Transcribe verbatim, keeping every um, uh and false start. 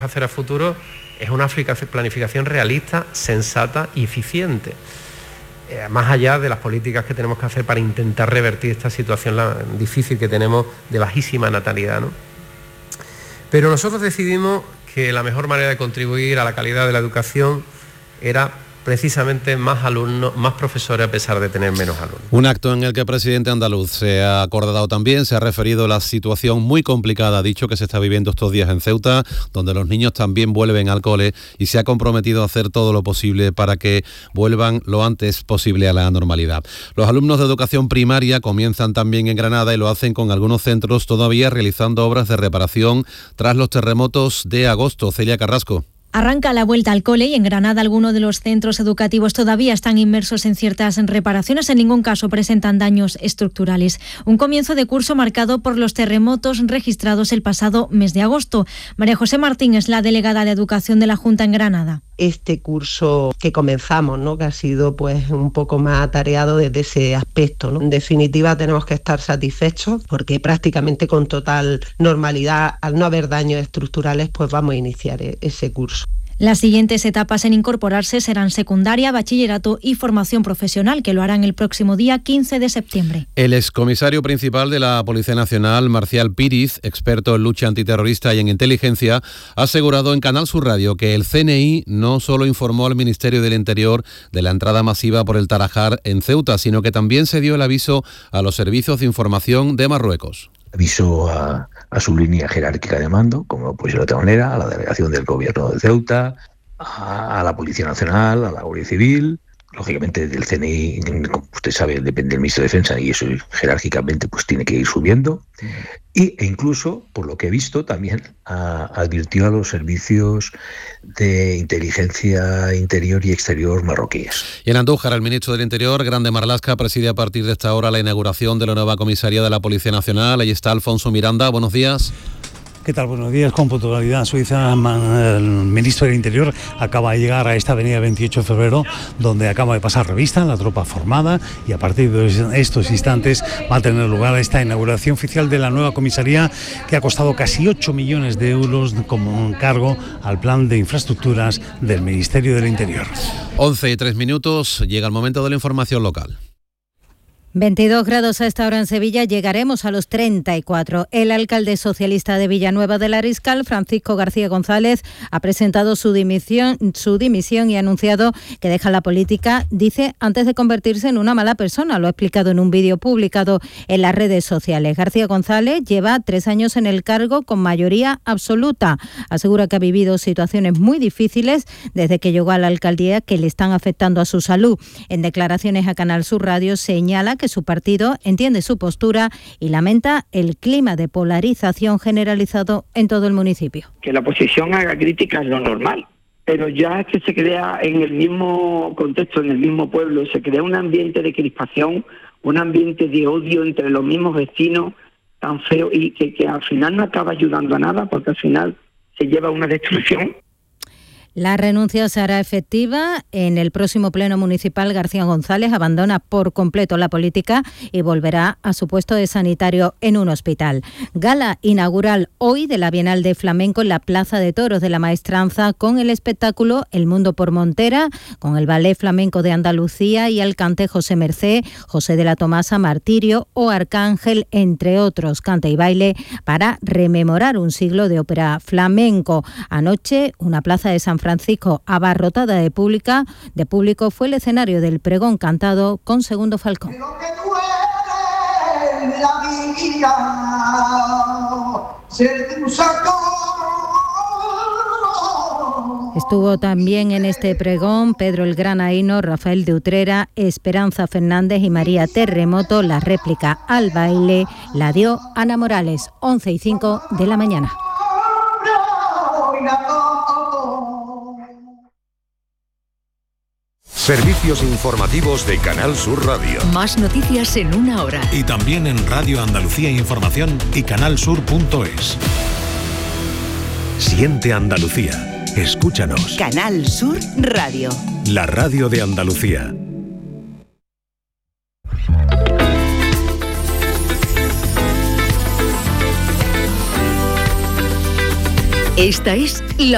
hacer a futuro es una planificación realista, sensata y eficiente, eh, más allá de las políticas que tenemos que hacer para intentar revertir esta situación la, difícil que tenemos de bajísima natalidad, ¿no? Pero nosotros decidimos que la mejor manera de contribuir a la calidad de la educación era precisamente más alumnos, más profesores a pesar de tener menos alumnos. Un acto en el que el presidente andaluz se ha acordado también, se ha referido a la situación muy complicada, ha dicho, que se está viviendo estos días en Ceuta, donde los niños también vuelven al cole, y se ha comprometido a hacer todo lo posible para que vuelvan lo antes posible a la normalidad. Los alumnos de educación primaria comienzan también en Granada y lo hacen con algunos centros todavía realizando obras de reparación tras los terremotos de agosto. Celia Carrasco. Arranca la vuelta al cole y en Granada algunos de los centros educativos todavía están inmersos en ciertas reparaciones. En ningún caso presentan daños estructurales. Un comienzo de curso marcado por los terremotos registrados el pasado mes de agosto. María José Martín es la delegada de Educación de la Junta en Granada. Este curso que comenzamos, ¿no?, que ha sido pues un poco más atareado desde ese aspecto, ¿no? En definitiva, tenemos que estar satisfechos porque prácticamente con total normalidad, al no haber daños estructurales, pues vamos a iniciar ese curso. Las siguientes etapas en incorporarse serán secundaria, bachillerato y formación profesional, que lo harán el próximo día quince de septiembre. El excomisario principal de la Policía Nacional, Marcial Píriz, experto en lucha antiterrorista y en inteligencia, ha asegurado en Canal Sur Radio que el C N I no solo informó al Ministerio del Interior de la entrada masiva por el Tarajal en Ceuta, sino que también se dio el aviso a los servicios de información de Marruecos. Avisó a, a su línea jerárquica de mando, como pues de otra manera, a la delegación del gobierno de Ceuta, a, a la Policía Nacional, a la Guardia Civil. Lógicamente del C N I, como usted sabe, depende del Ministro de Defensa y eso jerárquicamente pues tiene que ir subiendo. Y, e incluso, por lo que he visto, también a, advirtió a los servicios de inteligencia interior y exterior marroquíes. Y en Andújar, el ministro del Interior, Grande Marlaska, preside a partir de esta hora la inauguración de la nueva comisaría de la Policía Nacional. Ahí está Alfonso Miranda. Buenos días. ¿Qué tal? Buenos días. Con puntualidad suiza, el ministro del Interior acaba de llegar a esta avenida veintiocho de febrero, donde acaba de pasar revista la tropa formada, y a partir de estos instantes va a tener lugar esta inauguración oficial de la nueva comisaría, que ha costado casi ocho millones de euros como encargo al plan de infraestructuras del Ministerio del Interior. once y tres minutos, llega el momento de la información local. veintidós grados a esta hora en Sevilla, llegaremos a los treinta y cuatro. El alcalde socialista de Villanueva del Ariscal, Francisco García González, ha presentado su dimisión, su dimisión y ha anunciado que deja la política, dice, antes de convertirse en una mala persona. Lo ha explicado en un vídeo publicado en las redes sociales. García González lleva tres años en el cargo con mayoría absoluta. Asegura que ha vivido situaciones muy difíciles desde que llegó a la alcaldía que le están afectando a su salud. En declaraciones a Canal Sur Radio señala que su partido entiende su postura y lamenta el clima de polarización generalizado en todo el municipio. Que la oposición haga críticas es lo normal, pero ya es que se crea en el mismo contexto, en el mismo pueblo, se crea un ambiente de crispación, un ambiente de odio entre los mismos vecinos tan feo y que, que al final no acaba ayudando a nada, porque al final se lleva a una destrucción. La renuncia se hará efectiva en el próximo pleno municipal. García González abandona por completo la política y volverá a su puesto de sanitario en un hospital. Gala inaugural hoy de la Bienal de Flamenco en la Plaza de Toros de la Maestranza, con el espectáculo El Mundo por Montera, con el Ballet Flamenco de Andalucía y el cante José Mercé, José de la Tomasa, Martirio o Arcángel, entre otros. Cante y baile para rememorar un siglo de ópera flamenco. Anoche, una plaza de San Francisco abarrotada de pública, de público fue el escenario del pregón cantado con Segundo Falcón. Estuvo también en este pregón Pedro el Granaíno, Rafael de Utrera, Esperanza Fernández y María Terremoto. La réplica al baile la dio Ana Morales, once y cinco de la mañana. Servicios informativos de Canal Sur Radio. Más noticias en una hora. Y también en Radio Andalucía Información y canalsur punto es. Siente Andalucía. Escúchanos. Canal Sur Radio. La radio de Andalucía. Esta es la